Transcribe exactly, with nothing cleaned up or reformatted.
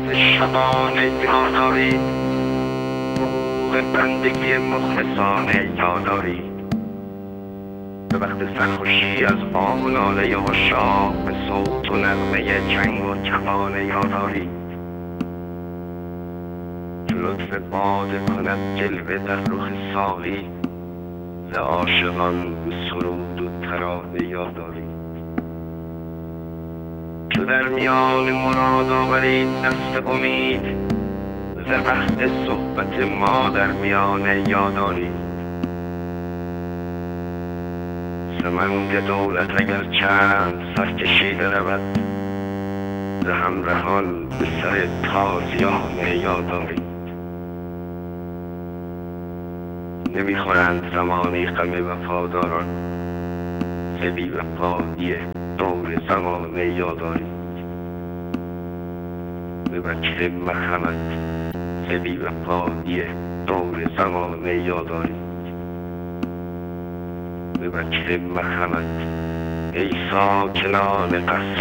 وقت شبانه یاداری، حقوق بندگی مخلصانه یاداری، به وقت سرخوشی از آه و ناله عشاق، به صوت و نغمه چنگ و کمان یاداری، که لطف باده کند جلوه در رخ ساقی، ز عاشقان به سرود و ترانه یاداری، که در میان مراد آورید دست امید، ز عهد صحبت ما در میانه یاداری، سمنگ دولت اگر چند سرکشیده رود، ز همرهان به سر تازیانه یاداری، نمیخورند زمانی غم وفاداران، ز بی وفایی دور زمانه یاداری، به وجه مرحمت ز بی وفایی دور زمانه یاداری، به وجه مرحمت ای ساکنان قصر